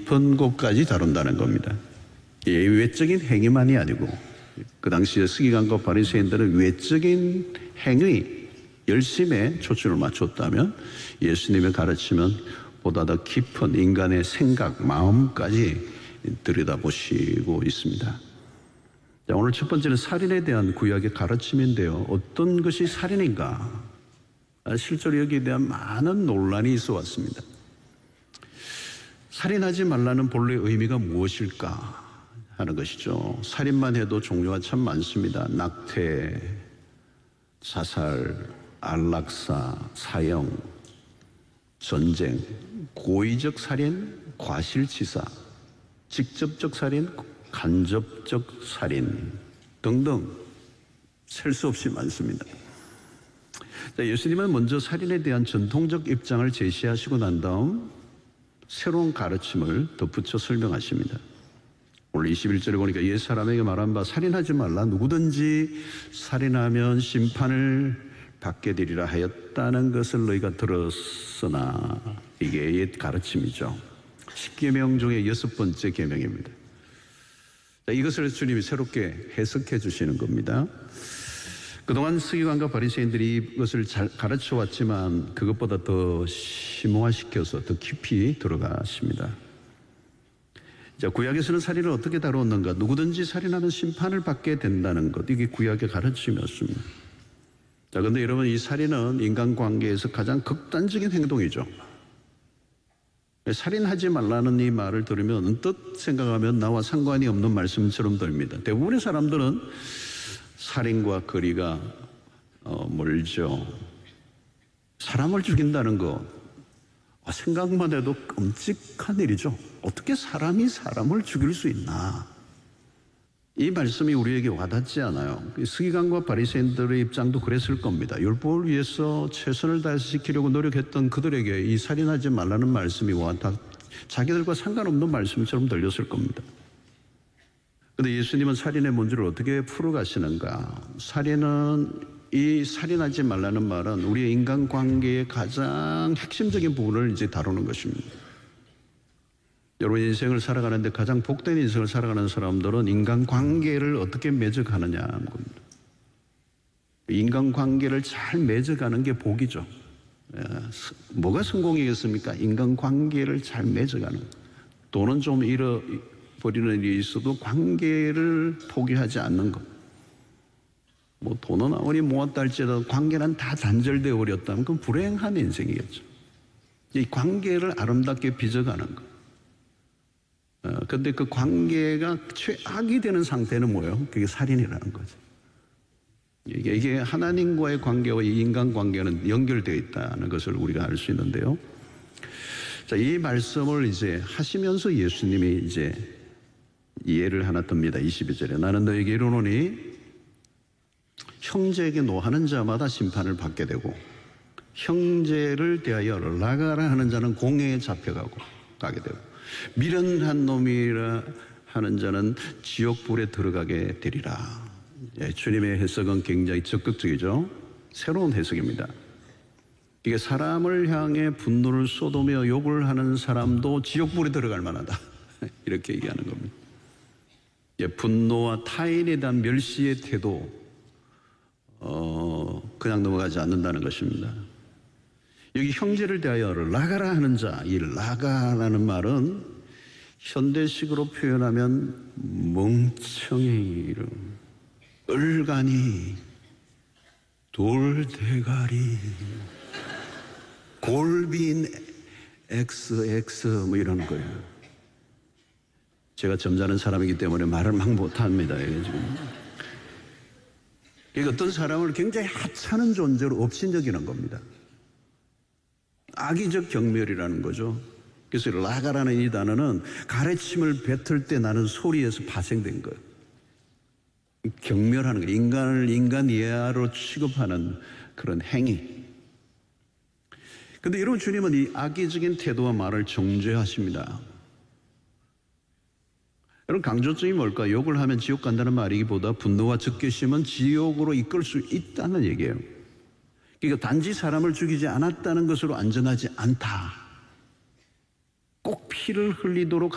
깊은 곳까지 다룬다는 겁니다. 외적인 행위만이 아니고 그 당시에 서기관과 바리새인들은 외적인 행위, 열심에 초점을 맞췄다면 예수님의 가르침은 보다 더 깊은 인간의 생각, 마음까지 들여다보시고 있습니다. 자, 오늘 첫 번째는 살인에 대한 구약의 가르침인데요. 어떤 것이 살인인가? 실제로 여기에 대한 많은 논란이 있어 왔습니다. 살인하지 말라는 본래 의미가 무엇일까 하는 것이죠. 살인만 해도 종류가 참 많습니다. 낙태, 자살, 안락사, 사형, 전쟁, 고의적 살인, 과실치사, 직접적 살인, 간접적 살인 등등 셀 수 없이 많습니다. 자, 예수님은 먼저 살인에 대한 전통적 입장을 제시하시고 난 다음 새로운 가르침을 덧붙여 설명하십니다. 오늘 21절에 보니까 옛 사람에게 말한 바 살인하지 말라, 누구든지 살인하면 심판을 받게 되리라 하였다는 것을 너희가 들었으나, 이게 옛 가르침이죠. 10계명 중에 6번째 계명입니다. 이것을 주님이 새롭게 해석해 주시는 겁니다. 그동안 서기관과 바리새인들이 이것을 잘 가르쳐 왔지만 그것보다 더 심화시켜서 더 깊이 들어가십니다. 자, 구약에서는 살인을 어떻게 다루었는가? 누구든지 살인하면 심판을 받게 된다는 것, 이게 구약의 가르침이었습니다. 자, 그런데 여러분, 이 살인은 인간관계에서 가장 극단적인 행동이죠. 살인하지 말라는 이 말을 들으면 언뜻 생각하면 나와 상관이 없는 말씀처럼 들립니다. 대부분의 사람들은 살인과 거리가 멀죠. 사람을 죽인다는 거 생각만 해도 끔찍한 일이죠. 어떻게 사람이 사람을 죽일 수 있나? 이 말씀이 우리에게 와닿지 않아요. 서기관과 바리새인들의 입장도 그랬을 겁니다. 율법을 위해서 최선을 다해서 지키려고 노력했던 그들에게 이 살인하지 말라는 말씀이 자기들과 상관없는 말씀처럼 들렸을 겁니다. 그런데 예수님은 살인의 문제를 어떻게 풀어가시는가? 이 살인하지 말라는 말은 우리의 인간관계의 가장 핵심적인 부분을 이제 다루는 것입니다. 여러분, 인생을 살아가는데 가장 복된 인생을 살아가는 사람들은 인간관계를 어떻게 맺어가느냐 하는 겁니다. 인간관계를 잘 맺어가는 게 복이죠. 뭐가 성공이겠습니까? 인간관계를 잘 맺어가는 것. 돈은 좀 잃어버리는 일이 있어도 관계를 포기하지 않는 것. 뭐 돈은 아무리 모았다 할지라도 관계는 다 단절되어 버렸다면 그건 불행한 인생이겠죠. 이 관계를 아름답게 빚어가는 것. 근데 그 관계가 최악이 되는 상태는 뭐예요? 그게 살인이라는 거죠. 이게 하나님과의 관계와 이 인간 관계는 연결되어 있다는 것을 우리가 알 수 있는데요. 자, 이 말씀을 이제 하시면서 예수님이 이제 예를 하나 듭니다. 22절에 나는 너에게 이르노니 형제에게 노하는 자마다 심판을 받게 되고 형제를 대하여 나가라 하는 자는 공회에 잡혀가고 가게 되고 미련한 놈이라 하는 자는 지옥불에 들어가게 되리라. 주님의 해석은 굉장히 적극적이죠. 새로운 해석입니다. 이게 사람을 향해 분노를 쏟으며 욕을 하는 사람도 지옥불에 들어갈 만하다. 이렇게 얘기하는 겁니다. 분노와 타인에 대한 멸시의 태도 그냥 넘어가지 않는다는 것입니다. 여기 형제를 대하여 나가라 하는 자, 이 나가라는 말은 현대식으로 표현하면 멍청이 이름, 얼간이, 돌대가리, 골빈 XX 뭐 이런 거예요. 제가 점잖은 사람이기 때문에 말을 막 못합니다. 지금. 그러니까 어떤 사람을 굉장히 하찮은 존재로 업신여기는 겁니다. 악의적 경멸이라는 거죠. 그래서 나가라는 이 단어는 가르침을 뱉을 때 나는 소리에서 파생된 거예요. 경멸하는 거예요. 인간을 인간 이하로 취급하는 그런 행위. 그런데 여러분, 주님은 이 악의적인 태도와 말을 정죄하십니다. 여러분, 강조점이 뭘까? 욕을 하면 지옥 간다는 말이기보다 분노와 적개심은 지옥으로 이끌 수 있다는 얘기예요. 그러니까 단지 사람을 죽이지 않았다는 것으로 안전하지 않다. 꼭 피를 흘리도록